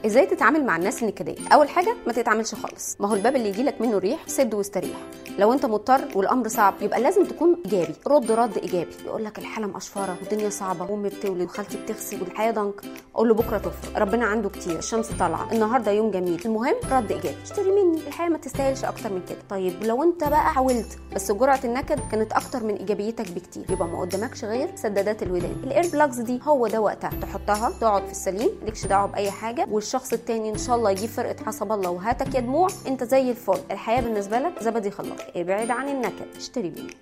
ازاي تتعامل مع الناس النكديه؟ اول حاجه ما تتعاملش خالص، ما هو الباب اللي يجي لك منه الريح سد واستريح. لو انت مضطر والامر صعب يبقى لازم تكون ايجابي، رد ايجابي. يقول لك الحاله مقشفره والدنيا صعبه وامي بتولد وخالتي بتغسل والحياه ضنك، اقول له بكره تفرق، ربنا عنده كتير، الشمس طالعه، النهارده يوم جميل. المهم رد ايجابي، اشتري مني، الحياه ما تستاهلش اكتر من كده. طيب لو انت بقى حاولت بس جرعه النكد كانت اكتر من ايجابيتك بكتير، يبقى ما قدامكش غير سدادات الودان. الاير بلاجز دي هو ده وقتها تحطها، تقعد في السليم، مالكش دعوه باي حاجه، والشخص التاني ان شاء الله يجيب فرقه حسب الله وهاتك يا دموع، انت زي الفل، الحياه بالنسبه لك زبدي خلاص. ابعد عن النكد، اشتري مني.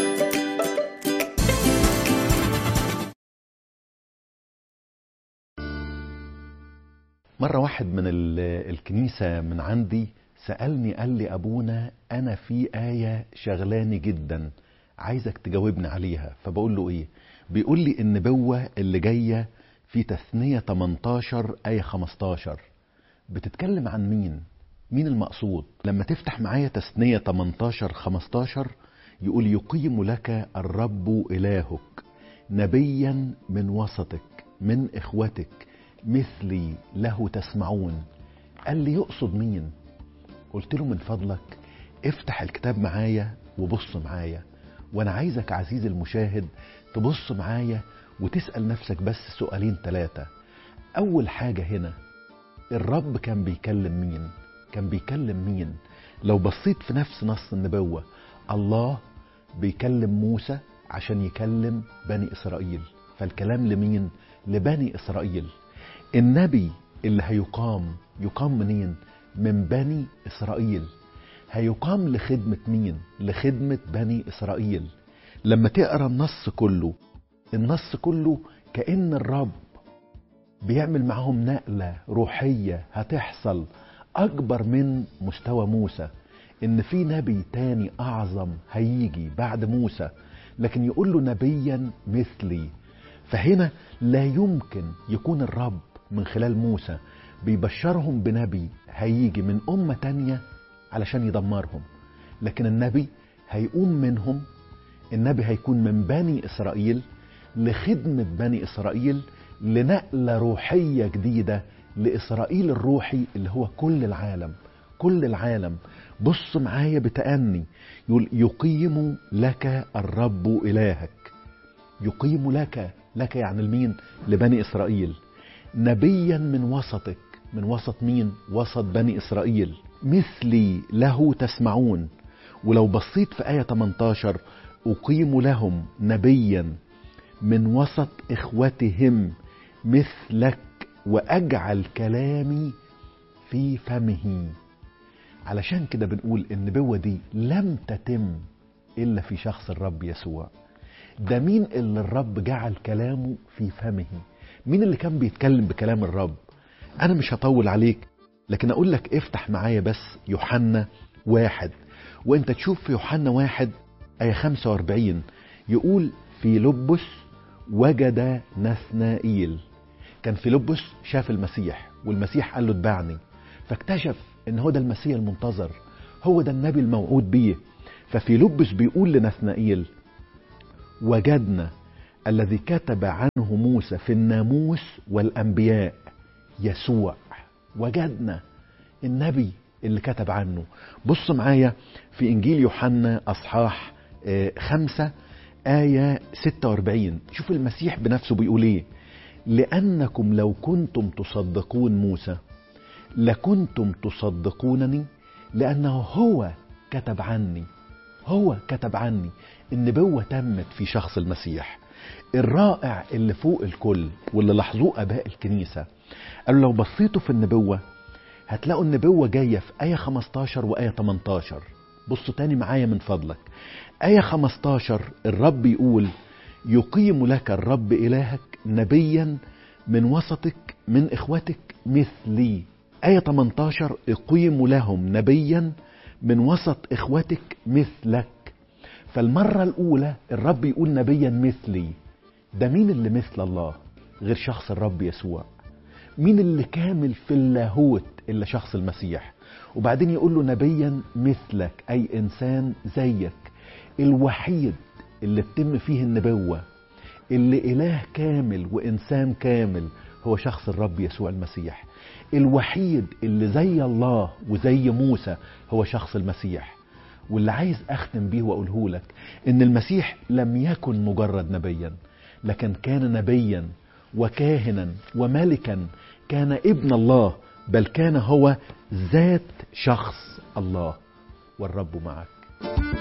مرة واحد من الكنيسة من عندي سألني، قال لي أبونا أنا في آية شغلاني جدا عايزك تجاوبني عليها. فبقول له إيه؟ بيقول لي النبوة اللي جاية في تثنية 18 آية 15 بتتكلم عن مين؟ مين المقصود؟ لما تفتح معايا تثنية 18 15 يقول يقيم لك الرب إلهك نبيا من وسطك من إخوتك مثلي له تسمعون. قال لي يقصد مين؟ قلت له من فضلك افتح الكتاب معايا وبص معايا، وانا عايزك عزيزي المشاهد تبص معايا وتسأل نفسك بس سؤالين 3. اول حاجة هنا الرب كان بيكلم مين؟ كان بيكلم مين؟ لو بصيت في نفس نص النبوة الله بيكلم موسى عشان يكلم بني إسرائيل، فالكلام لمين؟ لبني إسرائيل. النبي اللي يقام منين؟ من بني إسرائيل. هيقام لخدمة مين؟ لخدمة بني إسرائيل. لما تقرأ النص كله كأن الرب بيعمل معهم نقلة روحية هتحصل أكبر من مستوى موسى، إن في نبي تاني أعظم هيجي بعد موسى، لكن يقول له نبيا مثلي. فهنا لا يمكن يكون الرب من خلال موسى بيبشرهم بنبي هيجي من أمة تانية علشان يدمرهم، لكن النبي هيقوم منهم، النبي هيكون من بني إسرائيل لخدمة بني إسرائيل، لنقلة روحية جديدة لإسرائيل الروحي اللي هو كل العالم. بص معايا بتأني، يقول يقيم لك الرب إلهك. يقيم لك يعني لمين؟ لبني إسرائيل. نبيا من وسطك، من وسط مين؟ وسط بني إسرائيل. مثلي له تسمعون. ولو بصيت في آية 18 أقيم لهم نبيا من وسط إخوتهم مثلك وأجعل كلامي في فمه. علشان كده بنقول النبوة دي لم تتم إلا في شخص الرب يسوع. ده مين اللي الرب جعل كلامه في فمه؟ مين اللي كان بيتكلم بكلام الرب؟ أنا مش هطول عليك، لكن أقول لك افتح معايا بس يوحنا 1، وانت تشوف في يوحنا 1 آية 45 يقول فيلبس وجد نثنائيل. كان فيلبس شاف المسيح، والمسيح قال له اتبعني، فاكتشف ان هو ده المسيح المنتظر، هو ده النبي الموعود بيه. ففيلبس بيقول لنثنائيل وجدنا الذي كتب عنه موسى في الناموس والأنبياء يسوع. وجدنا النبي اللي كتب عنه. بص معايا في إنجيل يوحنا أصحاح 5 آية 46. شوف المسيح بنفسه بيقول ايه؟ لأنكم لو كنتم تصدقون موسى لكنتم تصدقونني لأنه هو كتب عني. النبوة تمت في شخص المسيح. الرائع اللي فوق الكل واللي لاحظوه آباء الكنيسة قالوا لو بصيتوا في النبوة هتلاقوا النبوة جاية في آية 15 وآية 18. بصوا تاني معايا من فضلك. آية 15 الرب يقول يقيم لك الرب إلهك نبيا من وسطك من إخوتك مثلي. آية 18 يقيم لهم نبيا من وسط إخوتك مثلك. فالمرة الأولى الرب يقول نبيا مثلي. ده مين اللي مثل الله غير شخص الرب يسوع؟ مين اللي كامل في اللاهوت إلا شخص المسيح؟ وبعدين يقول له نبيا مثلك، أي إنسان زيك. الوحيد اللي بتتم فيه النبوة اللي إله كامل وإنسان كامل هو شخص الرب يسوع المسيح. الوحيد اللي زي الله وزي موسى هو شخص المسيح. واللي عايز أختم بيه وأقوله لك إن المسيح لم يكن مجرد نبيا، لكن كان نبيا وكاهنا وملكا، كان ابن الله، بل كان هو ذات شخص الله. والرب معك.